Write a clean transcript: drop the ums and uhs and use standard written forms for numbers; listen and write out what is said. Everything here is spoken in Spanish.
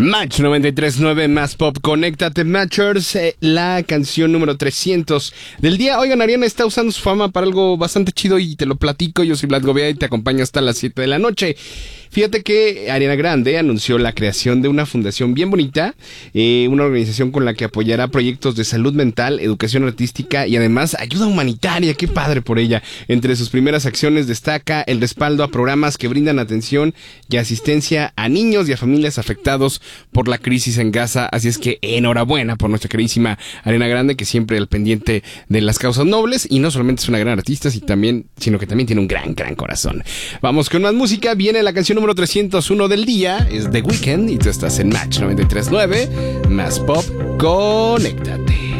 Match 93.9 Más Pop, conéctate Matchers, la canción número 300 del día. Oigan, Ariana está usando su fama para algo bastante chido y te lo platico. Yo soy Vlad Govea y te acompaño hasta las 7 de la noche. Fíjate que Ariana Grande anunció la creación de una fundación bien bonita, una organización con la que apoyará proyectos de salud mental, educación artística y además ayuda humanitaria. ¡Qué padre por ella! Entre sus primeras acciones destaca el respaldo a programas que brindan atención y asistencia a niños y a familias afectados por la crisis en Gaza. Así es que enhorabuena por nuestra queridísima Ariana Grande, que siempre al pendiente de las causas nobles, y no solamente es una gran artista, sino que también tiene un gran corazón. Vamos con más música. Viene la canción número 301 del día, es The Weeknd, y tú estás en Match 93.9 Más Pop, conéctate.